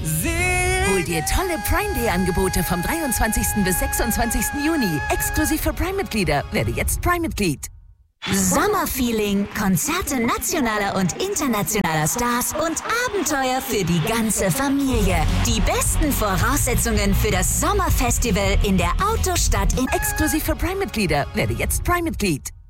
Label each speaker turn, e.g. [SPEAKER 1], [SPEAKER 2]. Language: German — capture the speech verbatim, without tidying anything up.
[SPEAKER 1] Hol dir tolle Prime Day Angebote vom dreiundzwanzigsten bis sechsundzwanzigsten Juni. Exklusiv für Prime-Mitglieder. Werde jetzt Prime-Mitglied.
[SPEAKER 2] Sommerfeeling, Konzerte nationaler und internationaler Stars und Abenteuer für die ganze Familie. Die besten Voraussetzungen für das Sommerfestival in der Autostadt in
[SPEAKER 1] Exklusiv für Prime-Mitglieder. Werde jetzt Prime-Mitglied.